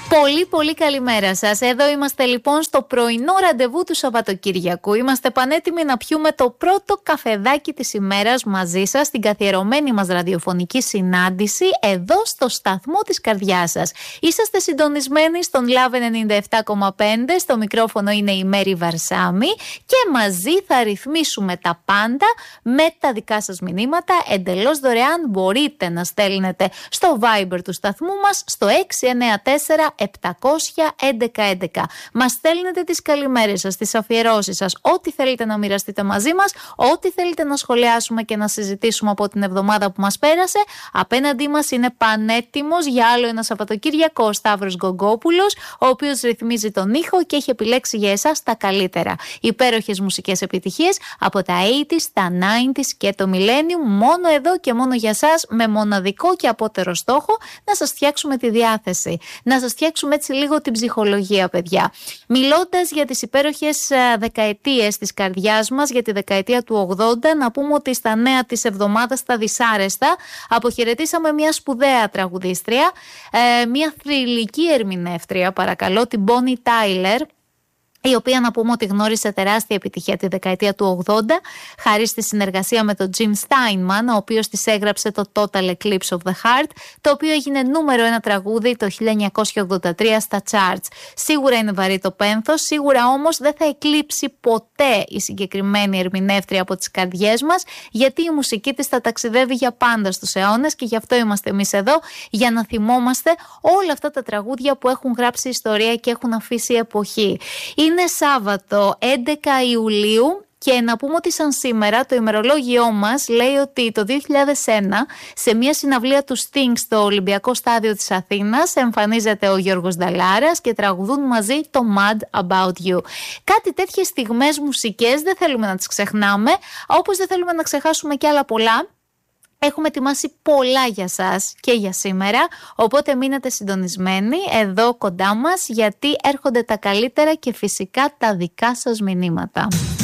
Πολύ πολύ καλημέρα σας. Εδώ είμαστε λοιπόν στο πρωινό ραντεβού του Σαββατοκύριακου. Είμαστε πανέτοιμοι να πιούμε το πρώτο καφεδάκι της ημέρας μαζί σας στην καθιερωμένη μας ραδιοφωνική συνάντηση εδώ στο σταθμό της καρδιάς σας. Είσαστε συντονισμένοι στον Love 97,5. Στο μικρόφωνο είναι η Μέρη Βαρσάμι και μαζί θα ρυθμίσουμε τα πάντα με τα δικά σας μηνύματα. Εντελώς δωρεάν μπορείτε να στέλνετε στο Viber του σταθμού μας στο 694 700 1111. Μας στέλνετε τις καλημέρες σας, τις αφιερώσεις σας, ό,τι θέλετε να μοιραστείτε μαζί μας, ό,τι θέλετε να σχολιάσουμε και να συζητήσουμε από την εβδομάδα που μας πέρασε. Απέναντί μας είναι πανέτοιμος για άλλο ένα Σαββατοκύριακο ο Σταύρος Γκογκόπουλος, ο οποίος ρυθμίζει τον ήχο και έχει επιλέξει για εσάς τα καλύτερα. Υπέροχες μουσικές επιτυχίες από τα 80s, τα 90s και το Millennium, μόνο εδώ και μόνο για σας, με μοναδικό και απότερο στόχο να σας φτιάξουμε τη διάθεση, να σας φτιάξουμε έτσι λίγο την ψυχολογία, παιδιά. Μιλώντας για τις υπέροχες δεκαετίες της καρδιάς μας, για τη δεκαετία του 80, να πούμε ότι στα νέα της εβδομάδας, τα δυσάρεστα, αποχαιρετήσαμε μια σπουδαία τραγουδίστρια, μια θρυλική ερμηνεύτρια, παρακαλώ, την Bonnie Tyler, η οποία να πούμε ότι γνώρισε τεράστια επιτυχία τη δεκαετία του 80 χάρη στη συνεργασία με τον Jim Steinman, ο οποίος της έγραψε το Total Eclipse of the Heart, το οποίο έγινε νούμερο 1 τραγούδι το 1983 στα charts. Σίγουρα είναι βαρύ το πένθος, σίγουρα όμως δεν θα εκλείψει ποτέ η συγκεκριμένη ερμηνεύτρια από τις καρδιές μας, γιατί η μουσική της θα ταξιδεύει για πάντα στους αιώνες και γι' αυτό είμαστε εμείς εδώ, για να θυμόμαστε όλα αυτά τα τραγούδια που έχουν γράψει ιστορία και έχουν αφήσει εποχή. Είναι Σάββατο 11 Ιουλίου και να πούμε ότι σαν σήμερα το ημερολόγιό μας λέει ότι το 2001 σε μια συναυλία του Sting στο Ολυμπιακό Στάδιο της Αθήνας εμφανίζεται ο Γιώργος Νταλάρας και τραγουδούν μαζί το Mad About You. Κάτι τέτοιες στιγμές μουσικές δεν θέλουμε να τις ξεχνάμε, όπως δεν θέλουμε να ξεχάσουμε και άλλα πολλά. Έχουμε ετοιμάσει πολλά για σας και για σήμερα, οπότε μείνετε συντονισμένοι εδώ κοντά μας, γιατί έρχονται τα καλύτερα και φυσικά τα δικά σας μηνύματα.